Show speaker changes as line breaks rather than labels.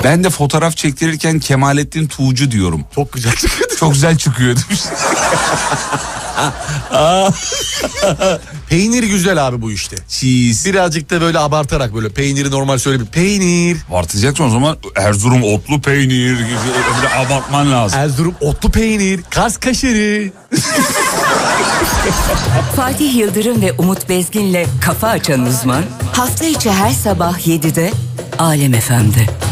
Ben de fotoğraf çektirirken Kemalettin Tuğcu diyorum.
Çok güzel çıkıyor.
Çok güzel çıkıyor demiş.
Peynir güzel abi bu işte.
Cheese.
Birazcık da böyle abartarak böyle peyniri normal söyle bir peynir.
Abartacaksın o zaman Erzurum otlu peynir gibi böyle abartman lazım.
Erzurum otlu peynir, Kars kaşarı.
Fatih Yıldırım ve Umut Bezgin'le Kafa Açan Uzman hafta içi her sabah 7'de Alem FM'de.